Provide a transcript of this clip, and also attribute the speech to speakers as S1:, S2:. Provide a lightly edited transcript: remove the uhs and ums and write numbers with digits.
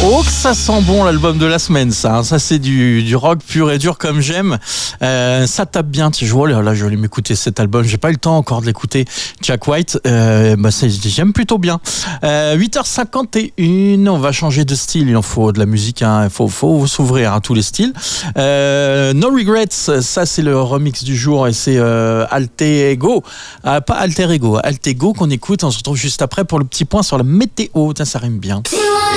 S1: Oh, que ça sent bon l'album de la semaine, ça. Ça, c'est du rock pur et dur comme j'aime. Ça tape bien. Je vois, là, je vais m'écouter cet album. J'ai pas eu le temps encore de l'écouter. Jack White, j'aime plutôt bien. 8h51, on va changer de style. Il en faut de la musique, hein. Il faut s'ouvrir à tous les styles. No Regrets, ça, c'est le remix du jour et c'est Alter Ego. Pas Alter Ego, Alter Ego qu'on écoute. On se retrouve juste après pour le petit point sur la météo. Tiens, ça rime bien.